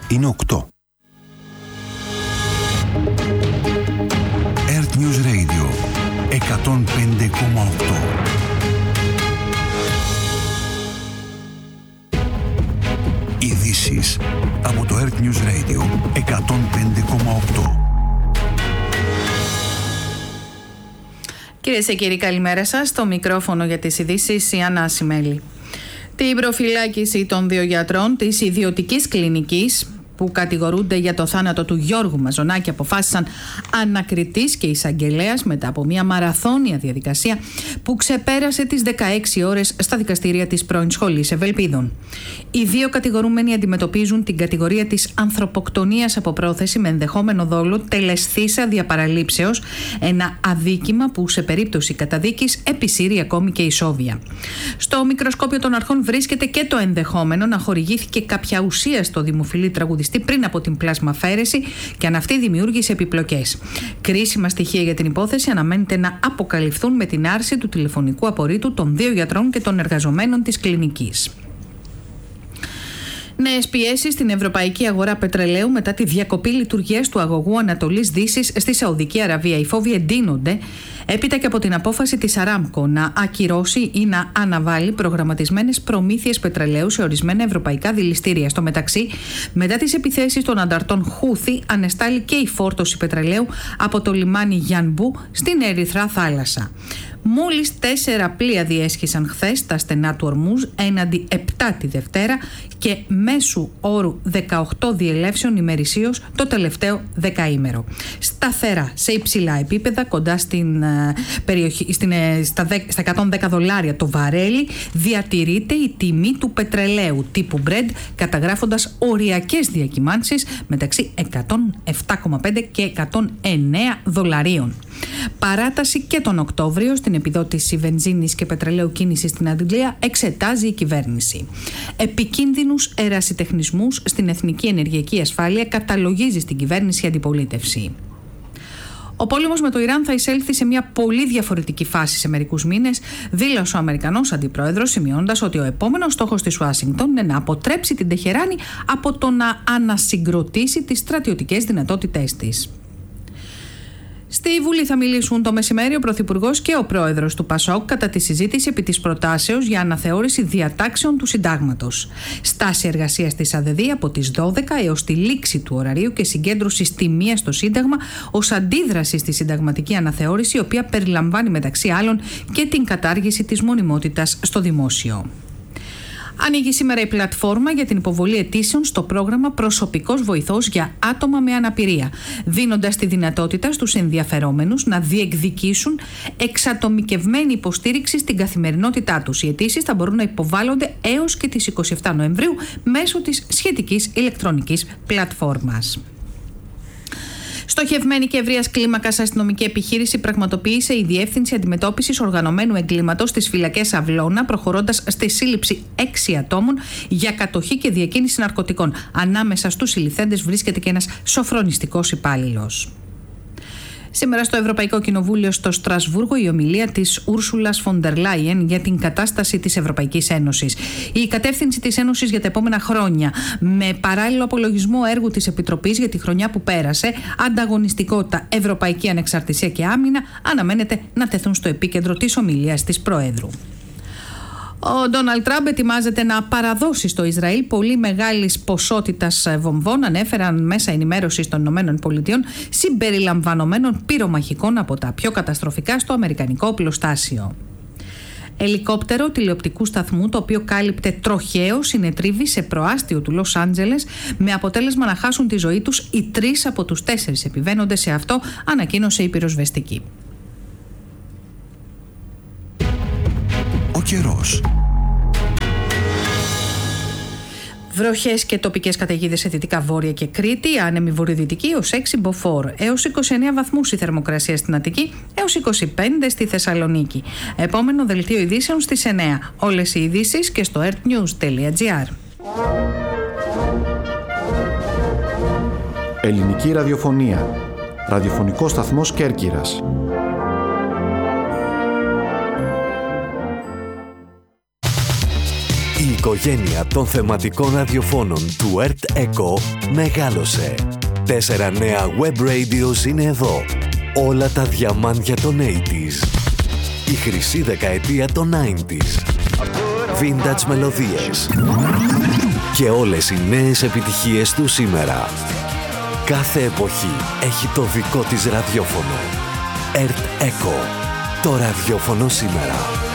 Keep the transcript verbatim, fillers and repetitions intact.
είναι οκτώ. Earth News Radio εκατόν πέντε κόμμα οκτώ. Ειδήσεις από το Earth News Radio εκατόν πέντε κόμμα οκτώ. Κυρίες και κύριοι, καλημέρα σας. Στο μικρόφωνο για τις ειδήσεις η Άννα Ασημέλη. Την προφυλάκηση των δύο γιατρών της ιδιωτικής κλινικής που κατηγορούνται για το θάνατο του Γιώργου Μαζονάκη αποφάσισαν ανακριτής και εισαγγελέας μετά από μια μαραθώνια διαδικασία που ξεπέρασε τις δεκαέξι ώρες στα δικαστήρια της πρώην Σχολής Ευελπίδων. Οι δύο κατηγορούμενοι αντιμετωπίζουν την κατηγορία της ανθρωποκτονίας από πρόθεση με ενδεχόμενο δόλο τελεσθήσα διαπαραλήψεως, ένα αδίκημα που σε περίπτωση καταδίκης επισύρει ακόμη και ισόβια. Στο μικροσκόπιο των αρχών βρίσκεται και το ενδεχόμενο να χορηγήθηκε κάποια ουσία στο δημοφιλή τραγουδιστή πριν από την πλασμαφαίρεση και αν αυτή δημιούργησε επιπλοκές. Κρίσιμα στοιχεία για την υπόθεση αναμένεται να αποκαλυφθούν με την άρση του τηλεφωνικού απορρίτου των δύο γιατρών και των εργαζομένων της κλινικής. Νέες πιέσεις στην ευρωπαϊκή αγορά πετρελαίου μετά τη διακοπή λειτουργίας του αγωγού Ανατολής Δύσης στη Σαουδική Αραβία. Οι φόβοι εντείνονται έπειτα και από την απόφαση της Αράμκο να ακυρώσει ή να αναβάλει προγραμματισμένες προμήθειες πετρελαίου σε ορισμένα ευρωπαϊκά δηληστήρια. Στο μεταξύ, μετά τις επιθέσεις των ανταρτών Χούθη, ανεστάλλει και η φόρτωση πετρελαίου από το λιμάνι Γιανμπού στην Ερυθρά θάλασσα. Μόλις τέσσερα πλοία διέσχισαν χθες τα στενά του Ορμούζ έναντι επτά τη Δευτέρα και μέσου όρου δεκαοκτώ διελεύσεων ημερησίως το τελευταίο δεκαήμερο. Σταθερά σε υψηλά επίπεδα, κοντά στην, uh, περιοχή, στην, uh, στα, στα εκατόν δέκα δολάρια το βαρέλι, διατηρείται η τιμή του πετρελαίου τύπου Brent, καταγράφοντας οριακές διακυμάνσεις μεταξύ εκατόν επτά κόμμα πέντε και εκατόν εννέα δολαρίων. Παράταση και τον Οκτώβριο στην επιδότηση βενζίνης και πετρελαίου κίνησης στην Αγγλία εξετάζει η κυβέρνηση. Επικίνδυνους ερασιτεχνισμούς στην εθνική ενεργειακή ασφάλεια καταλογίζει στην κυβέρνηση η αντιπολίτευση. Ο πόλεμος με το Ιράν θα εισέλθει σε μια πολύ διαφορετική φάση σε μερικούς μήνες, δήλωσε ο Αμερικανός αντιπρόεδρος, σημειώντας ότι ο επόμενος στόχος της Ουάσιγκτον είναι να αποτρέψει την Τεχεράνη από το να ανασυγκροτήσει τις στρατιωτικές δυνατότητές της. Στη Βουλή θα μιλήσουν το μεσημέρι ο Πρωθυπουργός και ο Πρόεδρος του ΠΑΣΟΚ κατά τη συζήτηση επί της προτάσεως για αναθεώρηση διατάξεων του Συντάγματος. Στάση εργασίας της ΑΔΕΔΗ από τις δώδεκα έως τη λήξη του ωραρίου και συγκέντρωση τιμία στο Σύνταγμα ως αντίδραση στη συνταγματική αναθεώρηση, η οποία περιλαμβάνει μεταξύ άλλων και την κατάργηση της μονιμότητας στο δημόσιο. Ανοίγει σήμερα η πλατφόρμα για την υποβολή αιτήσεων στο πρόγραμμα Προσωπικός Βοηθός για άτομα με αναπηρία, δίνοντας τη δυνατότητα στους ενδιαφερόμενους να διεκδικήσουν εξατομικευμένη υποστήριξη στην καθημερινότητά τους. Οι αιτήσεις θα μπορούν να υποβάλλονται έως και τις είκοσι επτά Νοεμβρίου μέσω της σχετικής ηλεκτρονικής πλατφόρμας. Στοχευμένη και ευρείας κλίμακας αστυνομική επιχείρηση πραγματοποίησε η Διεύθυνση Αντιμετώπισης Οργανωμένου Εγκλήματος στις φυλακές Αυλώνα, προχωρώντας στη σύλληψη έξι ατόμων για κατοχή και διακίνηση ναρκωτικών. Ανάμεσα στους συλληφθέντες βρίσκεται και ένας σοφρονιστικός υπάλληλος. Σήμερα στο Ευρωπαϊκό Κοινοβούλιο στο Στρασβούργο η ομιλία της Ούρσουλας Φοντερ Λάιεν για την κατάσταση της Ευρωπαϊκής Ένωσης. Η κατεύθυνση της Ένωσης για τα επόμενα χρόνια, με παράλληλο απολογισμό έργου της Επιτροπής για τη χρονιά που πέρασε, ανταγωνιστικότητα, ευρωπαϊκή ανεξαρτησία και άμυνα, αναμένεται να τεθούν στο επίκεντρο της ομιλίας της Προέδρου. Ο Ντόναλντ Τραμπ ετοιμάζεται να παραδώσει στο Ισραήλ πολύ μεγάλης ποσότητας βομβών, ανέφεραν μέσα ενημέρωσης των ΗΠΑ, συμπεριλαμβανομένων πυρομαχικών από τα πιο καταστροφικά στο αμερικανικό οπλοστάσιο. Ελικόπτερο τηλεοπτικού σταθμού, το οποίο κάλυπτε τροχαίο, συνετρίβει σε προάστιο του Λος Άντζελες, με αποτέλεσμα να χάσουν τη ζωή τους οι τρεις από τους τέσσερις επιβαίνοντες σε αυτό, ανακοίνωσε η πυροσβεστική. Ο καιρός. Βροχές και τοπικές καταιγίδες σε δυτικά Βόρεια και Κρήτη, άνεμη βορειοδυτική έως έξι μποφόρ, έως είκοσι εννέα βαθμούς η θερμοκρασία στην Αττική, έως είκοσι πέντε στη Θεσσαλονίκη. Επόμενο δελτίο ειδήσεων στις εννέα. Όλες οι ειδήσεις και στο earthnews τελεία gr. Ελληνική ραδιοφωνία. Ραδιοφωνικός σταθμός Κέρκυρας. Η οικογένεια των θεματικών ραδιοφώνων του ΕΡΤ Echo μεγάλωσε. Τέσσερα νέα web radios είναι εδώ. Όλα τα διαμάντια των ογδόντα. Η χρυσή δεκαετία των ενενήντα. Vintage μελωδίες. Και όλες οι νέες επιτυχίες του σήμερα. Κάθε εποχή έχει το δικό της ραδιόφωνο. ΕΡΤ Echo. Το ραδιόφωνο σήμερα.